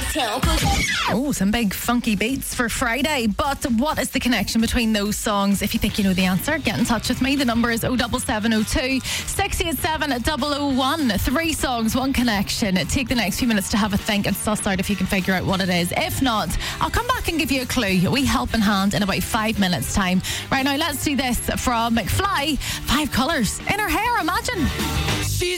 Oh, some big funky beats for Friday. But what is the connection between those songs? If you think you know the answer, get in touch with me. The number is 07702 687 001. 3 songs, 1 connection. Take the next few minutes to have a think and suss out if you can figure out what it is. If not, I'll come back and give you a clue. We helping hand in about 5 minutes time. Right now, let's do this from McFly. 5 colours in her hair, imagine.